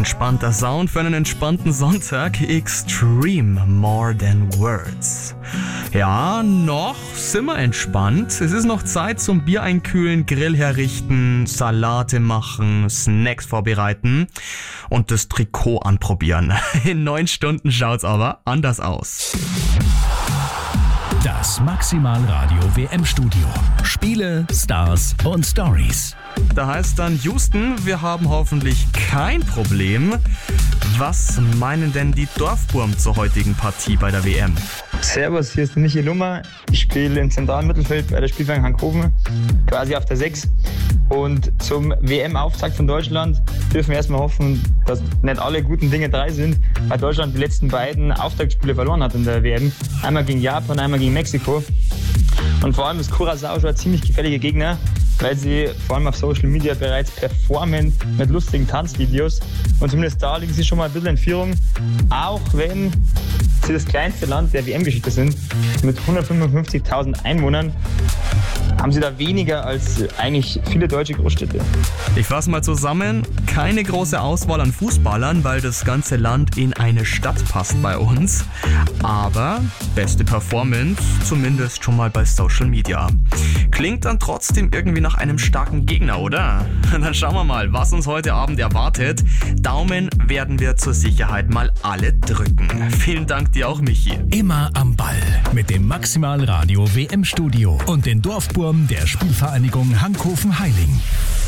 Entspannter Sound für einen entspannten Sonntag. Extreme More Than Words. Ja, noch sind wir entspannt. Es ist noch Zeit zum Bier einkühlen, Grill herrichten, Salate machen, Snacks vorbereiten und das Trikot anprobieren. In 9 Stunden schaut's aber anders aus. Das Maximal Radio WM-Studio. Spiele, Stars und Stories. Da heißt dann Houston, wir haben hoffentlich kein Problem. Was meinen denn die Dorfburm zur heutigen Partie bei der WM? Servus, hier ist der Michi Lummer. Ich spiele im zentralen Mittelfeld bei der Spielvereinigung Hankhofen, quasi auf der 6. Und zum WM-Auftakt von Deutschland dürfen wir erstmal hoffen, dass nicht alle guten Dinge 3 sind, weil Deutschland die letzten beiden Auftaktspiele verloren hat in der WM. Einmal gegen Japan, einmal gegen Mexiko. Und vor allem ist Curaçao schon ein ziemlich gefährlicher Gegner, weil sie vor allem auf Social Media bereits performen mit lustigen Tanzvideos. Und zumindest da liegen sie schon mal ein bisschen in Führung, auch wenn sie das kleinste Land der WM-Geschichte sind. Mit 155.000 Einwohnern haben sie da weniger als eigentlich viele deutsche Großstädte. Ich fasse mal zusammen, keine große Auswahl an Fußballern, weil das ganze Land in eine Stadt passt bei uns. Aber beste Performance, zumindest schon mal bei Social Media. Klingt dann trotzdem irgendwie nach einem starken Gegner, oder? Dann schauen wir mal, was uns heute Abend erwartet. Daumen werden wir zur Sicherheit mal alle drücken. Vielen Dank dir auch, Michi. Immer am Ball mit dem Maximal Radio WM-Studio und den Dorfburm der Spielvereinigung Hankhofen-Heiling.